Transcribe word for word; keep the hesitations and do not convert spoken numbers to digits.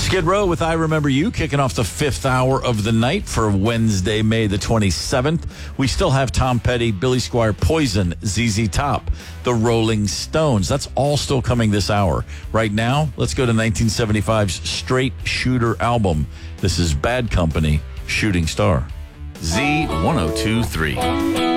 Skid Row with I Remember You, kicking off the fifth hour of the night for Wednesday, May the twenty-seventh. We still have Tom Petty, Billy Squier, Poison, Z Z Top, The Rolling Stones. That's all still coming this hour. Right now, let's go to nineteen seventy-five's Straight Shooter album. This is Bad Company, Shooting Star. Z ten twenty-three.